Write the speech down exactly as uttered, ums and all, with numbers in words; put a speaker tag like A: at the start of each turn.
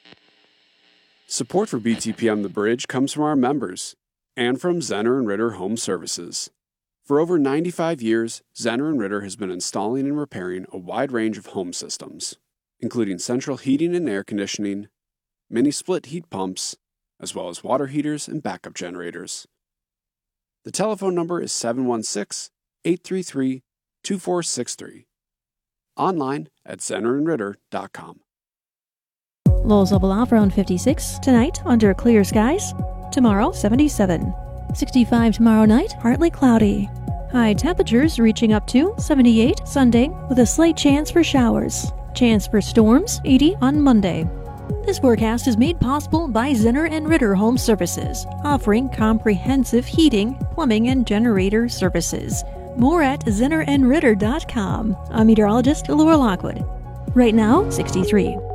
A: Support for B T P M The Bridge comes from our members and from Zenner and Ritter Home Services. For over ninety-five years, Zenner and Ritter has been installing and repairing a wide range of home systems, including central heating and air conditioning, mini split heat pumps, as well as water heaters and backup generators. The telephone number is seven one six, eight three three, two four six three. Online at zenner and ritter dot com.
B: Lows will off around fifty-six. Tonight, under clear skies. Tomorrow, seventy-seven. sixty-five tomorrow night, partly cloudy. High temperatures reaching up to seventy-eight Sunday, with a slight chance for showers. Chance for storms, eighty on Monday. This forecast is made possible by Zenner and Ritter Home Services, offering comprehensive heating, plumbing, and generator services. More at zenner and ritter dot com. I'm meteorologist Laura Lockwood. Right now, sixty-three.